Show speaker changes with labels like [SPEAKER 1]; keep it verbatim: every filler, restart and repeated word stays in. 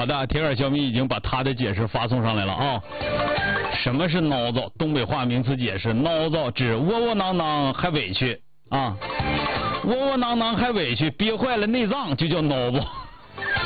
[SPEAKER 1] 好的，铁杆小米已经把他的解释发送上来了啊。什么是孬糟？东北话名词解释：孬糟指窝窝囊囊还委屈啊，窝窝囊囊还委屈，憋坏了内脏就叫孬糟。